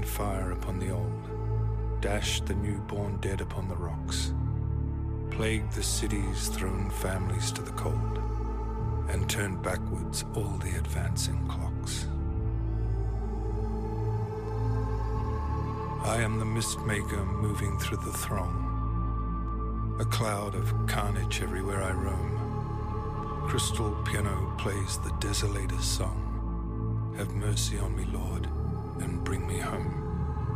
fire upon the old, dashed the newborn dead upon the rocks, plagued the cities, thrown families to the cold, and turned backwards all the advancing clocks. I am the mist maker moving through the throng, a cloud of carnage everywhere I roam. Crystal piano plays the desolator's song. Have mercy on me, Lord, and bring me home.